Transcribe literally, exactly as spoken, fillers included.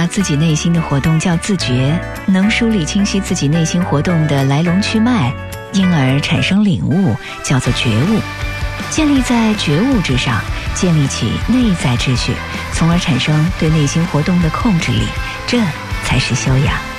自己内心的活动叫自觉，能梳理清晰自己内心活动的来龙去脉，因而产生领悟，叫做觉悟。建立在觉悟之上，建立起内在秩序，从而产生对内心活动的控制力，这才是修养。